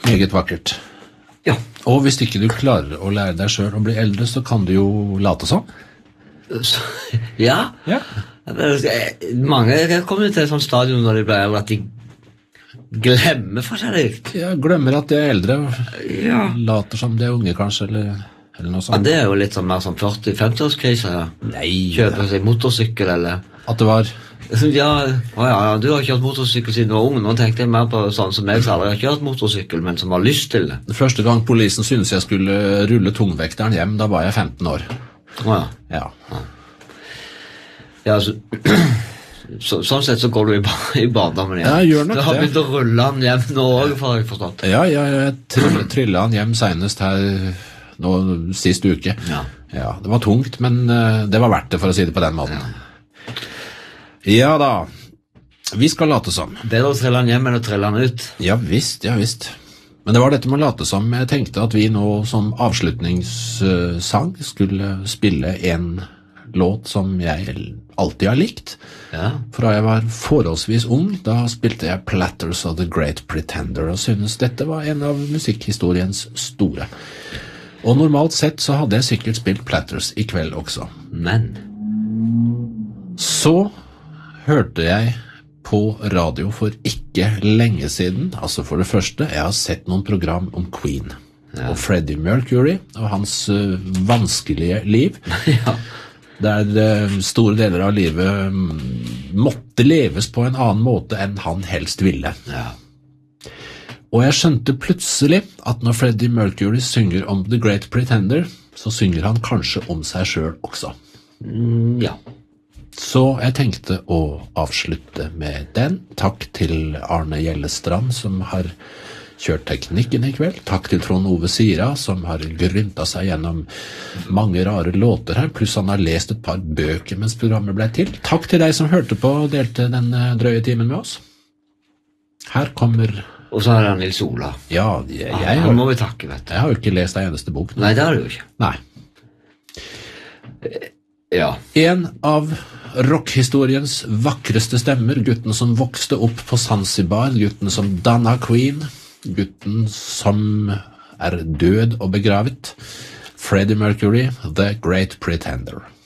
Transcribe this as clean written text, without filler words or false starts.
Meget vakkert. Ja. Og hvis ikke du klarer å lære deg selv å bli eldre, så kan du jo late sånn. Ja. Ja. Mange kommer til et sånt stadium når de blir eldre at de glemmer forskjellig. Jeg glemmer at de er eldre, Ja. later som de er unge kanskje, eller noe Ja, sånt. det er jo litt sånn mer sånn 40-50-årskrise. Ja. Nei, Kjøper seg motorsykkel, eller... at det var... Ja, du har kjørt motorsykkel siden du var ung. Nå tenkte jeg mer på sånn som jeg som aldri har kjørt motorsykkel, men som har lyst til det. Første gang polisen syntes jeg skulle rulle tungvekteren hjem, da var jeg 15 år. Ja. Ja. Ja, sånn sett så går du i barndommen igjen. Ja, jeg gjør nok du har det. begynt å rulle den hjem nå også, har jeg forstått. Ja, jeg trillet han hjem senest her nå sist uke. Ja. Ja, det var tungt, men det var verdt det, for å si det på den måten. Ja da, vi skal late som. Bedre å trille den hjem enn å trille den ut. Ja visst. Men det var dette med å late som. Jeg tenkte at vi nå som avslutningssang skulle spille en låt som jeg alltid har likt. Ja. Fra jeg var forholdsvis ung, da spilte jeg Platters of the Great Pretender, og synes dette var en av musikkhistoriens store. Og normalt sett så hadde jeg sikkert spilt Platters i kveld også. Men Så hørte jeg på radio for ikke lenge siden, altså for det første, jeg har sett noen program om Queen, og Freddie Mercury, og hans vanskelige liv, ja. der store deler av livet måtte leves på en annen måte enn han helst ville. Ja. Og jeg skjønte plutselig at når Freddie Mercury synger om The Great Pretender, så synger han kanskje om seg selv også. Ja. Så jeg tenkte å avslutte med den. Takk til Arne Gjellestrand som har kjørt teknikken i kveld. Takk til Trond Ove Sira som har grynta seg gjennom mange rare låter her, pluss han har lest et par bøker mens programmet ble til. Takk til deg som hørte på og delte den drøye timen med oss. Her kommer... Og så er det Nils Ola. Ja, han må vi takke, vet du. Jeg har jo ikke lest en eneste bok. Nei, det har du jo ikke. Nei. Ja. En av rockhistoriens vakreste stemmer, gutten som vokste opp på Zanzibar, gutten som danna Queen, gutten som er død og begravet, Freddie Mercury, The Great Pretender.